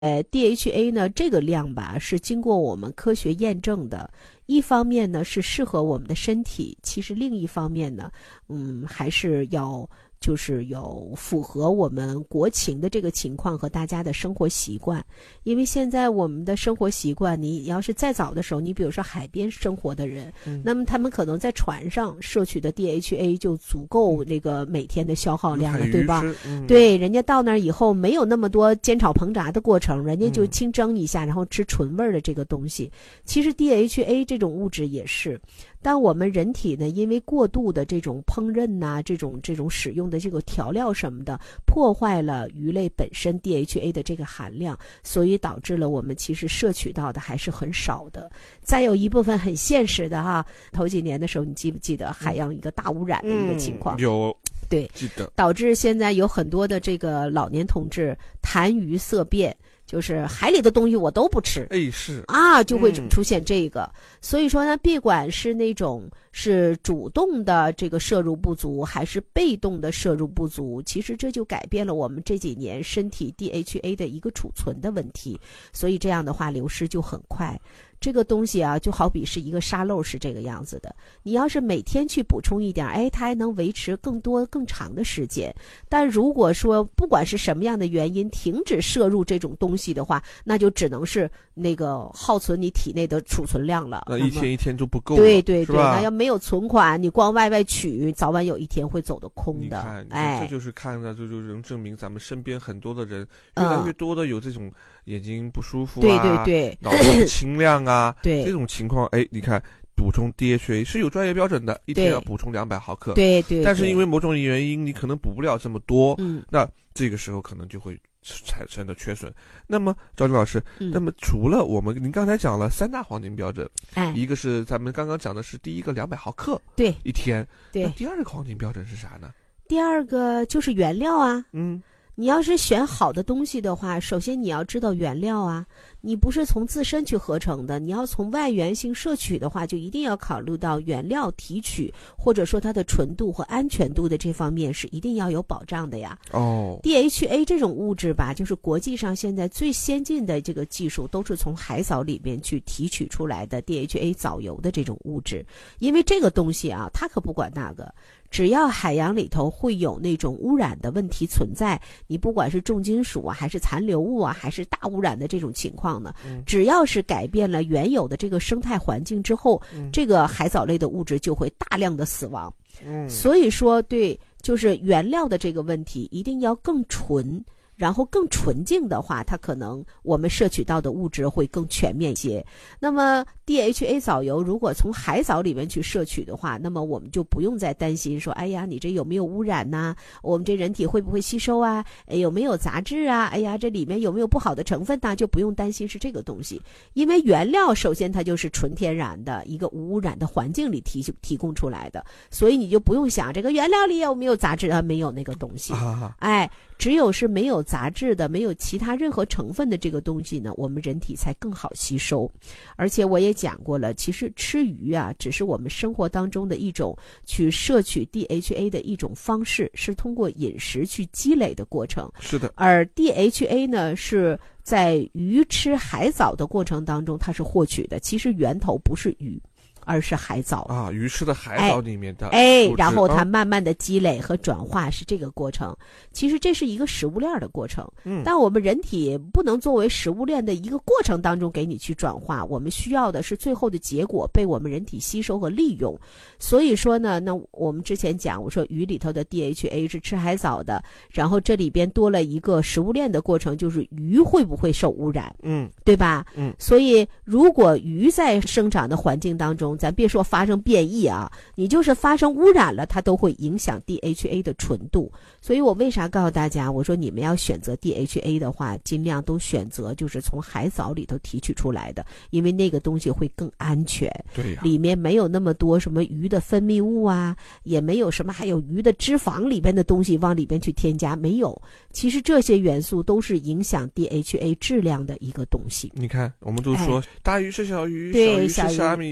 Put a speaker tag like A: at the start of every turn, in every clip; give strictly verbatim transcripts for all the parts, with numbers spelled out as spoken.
A: 呃 D H A 呢这个量吧是经过我们科学验证的，一方面呢是适合我们的身体，其实另一方面呢，嗯，还是要就是有符合我们国情的这个情况和大家的生活习惯。因为现在我们的生活习惯，你要是再早的时候，你比如说海边生活的人，嗯、那么他们可能在船上摄取的 D H A 就足够那个每天的消耗量了，对吧？嗯、对，人家到那儿以后没有那么多煎炒烹炸的过程，人家就清蒸一下，嗯、然后吃纯味的这个东西。其实 D H A 这种物质也是。但我们人体呢，因为过度的这种烹饪呐、啊，这种这种使用的这个调料什么的，破坏了鱼类本身 D H A 的这个含量，所以导致了我们其实摄取到的还是很少的。再有一部分很现实的哈，头几年的时候，你记不记得海洋一个大污染的一个情况？
B: 嗯、有，
A: 对，
B: 记得，
A: 导致现在有很多的这个老年同志谈鱼色变。就是海里的东西我都不吃，
B: 哎是
A: 啊，就会出现这个。嗯、所以说呢，别管是那种是主动的这个摄入不足，还是被动的摄入不足，其实这就改变了我们这几年身体 D H A 的一个储存的问题。所以这样的话流失就很快。这个东西啊，就好比是一个沙漏，是这个样子的。你要是每天去补充一点，哎，它还能维持更多更长的时间。但如果说不管是什么样的原因停止摄入这种东西的话，那就只能是那个耗存你体内的储存量了。
B: 那一天一天就不够了，
A: 对对对，
B: 那
A: 要没有存款，你光外外取，早晚有一天会走得空的。
B: 你看，
A: 哎，
B: 这就是看到，这就能证明咱们身边很多的人越来越多的有这种眼睛不舒服啊，
A: 对对对，
B: 脑子清亮啊，
A: 对
B: 这种情况，哎，你看补充 D H A 是有专业标准的，一天要补充两百毫克，
A: 对 对, 对。
B: 但是因为某种原因，你可能补不了这么多，
A: 嗯，
B: 那这个时候可能就会产生的缺损。那么赵军老师，
A: 嗯、
B: 那么除了我们您刚才讲了三大黄金标准，
A: 哎，
B: 一个是咱们刚刚讲的是第一个两百毫克，
A: 对，
B: 一天，
A: 对。
B: 那第二个黄金标准是啥呢？
A: 第二个就是原料啊，
B: 嗯。
A: 你要是选好的东西的话，首先你要知道原料啊，你不是从自身去合成的，你要从外源性摄取的话，就一定要考虑到原料提取或者说它的纯度和安全度的这方面是一定要有保障的呀。
B: 哦
A: ，D H A 这种物质吧，就是国际上现在最先进的这个技术，都是从海藻里面去提取出来的 D H A 藻油的这种物质，因为这个东西啊，它可不管那个。只要海洋里头会有那种污染的问题存在，你不管是重金属啊，还是残留物啊，还是大污染的这种情况呢，
B: 嗯、
A: 只要是改变了原有的这个生态环境之后，
B: 嗯、
A: 这个海藻类的物质就会大量的死亡。
B: 嗯，
A: 所以说，对，就是原料的这个问题一定要更纯。然后更纯净的话，它可能我们摄取到的物质会更全面一些。那么 D H A 藻油如果从海藻里面去摄取的话，那么我们就不用再担心说，哎呀，你这有没有污染呐、啊？我们这人体会不会吸收啊？哎，有没有杂质啊？哎呀，这里面有没有不好的成分呐、啊？就不用担心是这个东西，因为原料首先它就是纯天然的一个无污染的环境里提提供出来的，所以你就不用想这个原料里有没有杂质啊？没有那个东西，
B: 啊、
A: 哎。只有是没有杂质的，没有其他任何成分的这个东西呢，我们人体才更好吸收。而且我也讲过了，其实吃鱼啊，只是我们生活当中的一种去摄取 D H A 的一种方式，是通过饮食去积累的过程。
B: 是的。
A: 而 D H A 呢，是在鱼吃海藻的过程当中它是获取的，其实源头不是鱼。而是海藻
B: 啊，鱼吃的海藻里面的，
A: 哎，哎然后它慢慢的积累和转化是这个过程。其实这是一个食物链的过程，
B: 嗯，
A: 但我们人体不能作为食物链的一个过程当中给你去转化，我们需要的是最后的结果被我们人体吸收和利用。所以说呢，那我们之前讲，我说鱼里头的 D H A 是吃海藻的，然后这里边多了一个食物链的过程，就是鱼会不会受污染，
B: 嗯，
A: 对吧？
B: 嗯，
A: 所以如果鱼在生长的环境当中，咱别说发生变异啊，你就是发生污染了，它都会影响 D H A 的纯度。所以我为啥告诉大家，我说你们要选择 D H A 的话，尽量都选择就是从海藻里头提取出来的，因为那个东西会更安全。
B: 对呀，
A: 里面没有那么多什么鱼的分泌物啊，也没有什么还有鱼的脂肪里边的东西往里边去添加，没有。其实这些元素都是影响 D H A 质量的一个东西。
B: 你看，我们都说、哎、大鱼吃小鱼，
A: 对，
B: 小鱼吃虾米，
A: 虾
B: 米吃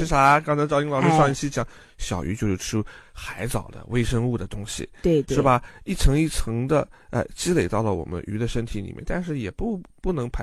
B: 吃啥？刚才赵英老师上一期讲，哎、小鱼就是吃海藻的微生物的东西，
A: 对对，
B: 是吧？一层一层的，呃，积累到了我们鱼的身体里面，但是也不不能排